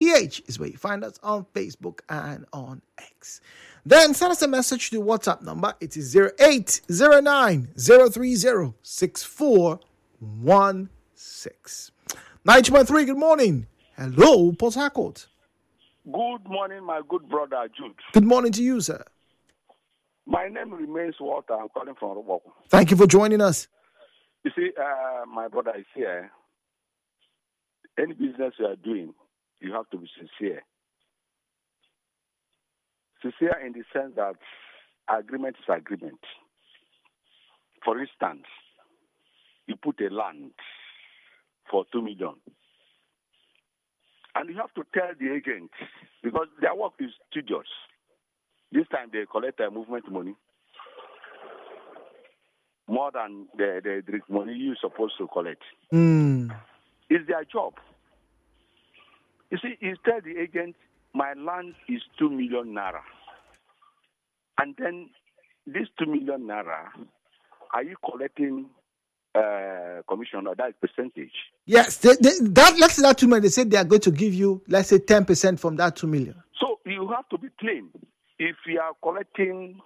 PH is where you find us on Facebook and on X. Then send us a message to the WhatsApp number. It is 0809-030-6416. 90.3, good morning. Hello, Port Harcourt. Good morning, my good brother Jude. Good morning to you, sir. My name remains Walter. I'm calling from Robok. Thank you for joining us. You see, my brother is here. Any business you are doing, you have to be sincere. Sincere in the sense that agreement is agreement. For instance, you put a land for 2 million. And you have to tell the agent, because their work is tedious. This time they collect movement money more than the money you're supposed to collect. It's their job. You see, you tell the agent, my land is 2 million naira. And then this 2 million naira, are you collecting commission or that percentage? Yes, let's say that 2 million, they said they are going to give you, let's say 10% from that 2 million. So you have to be plain. If you are collecting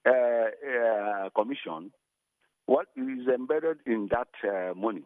commission, what is embedded in that money?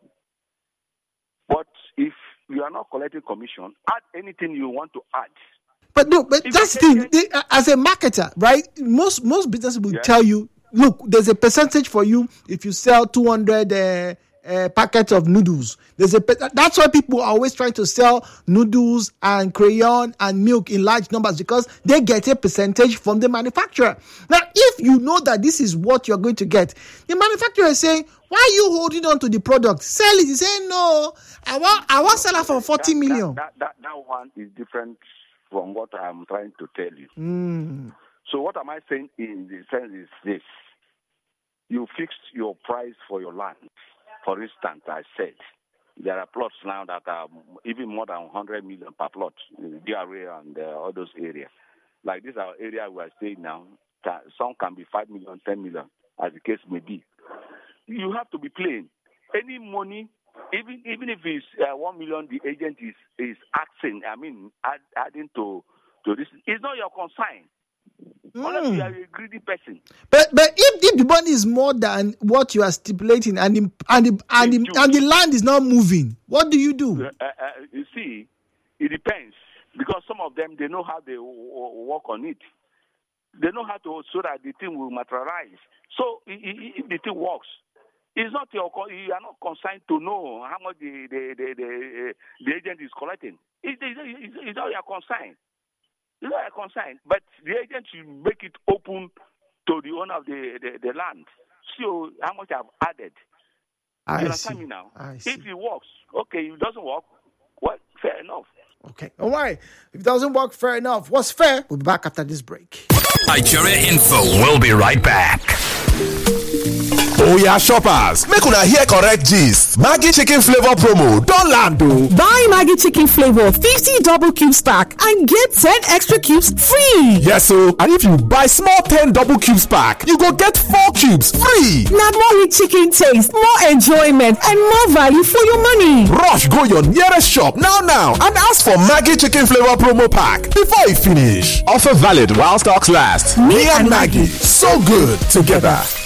But if you are not collecting commission, add anything you want to add. But no, but that's the thing. As a marketer, right? Most businesses will tell you, look, there's a percentage for you if you sell 200 packets of noodles. That's why people are always trying to sell noodles and crayon and milk in large numbers, because they get a percentage from the manufacturer. Now, if you know that this is what you're going to get, the manufacturer is saying, why are you holding on to the product? Sell it. He's saying, no, I want sell it for 40 million. That one is different from what I'm trying to tell you. So what am I saying in the sense is this. You fixed your price for your land. For instance, I said, there are plots now that are even more than 100 million per plot in DRA and all those areas. Like this our area we are staying now, some can be 5 million, 10 million, as the case may be. You have to be plain. Any money, even if it's 1 million, the agent is asking, adding to this, it's not your concern. Unless you are a greedy person. But if the money is more than what you are stipulating and the land is not moving, what do you do? You see, it depends, because some of them, they know how they work on it. They know how to, so that the thing will materialize. So if the thing works, it's not you are not concerned to know how much the agent is collecting. It's not your concern. It's not your concern. But the agent should make it open to the owner of the land. So how much I've added. You understand me now? If it works, okay. If it doesn't work, well, fair enough. Okay. All right. If it doesn't work, fair enough. What's fair? We'll be back after this break. Nigeria Info. We'll be right back. Oh yeah, shoppers, make una hear correct gist. Maggi chicken flavor promo don land o. Buy Maggi chicken flavor 50 double cubes pack and get 10 extra cubes free. Yes o, and if you buy small 10 double cubes pack, you go get 4 cubes free. Na more rich chicken taste, more enjoyment, and more value for your money. Rush go your nearest shop now and ask for Maggi chicken flavor promo pack before e finish. Offer valid while stocks last. Me and Maggi, so good together.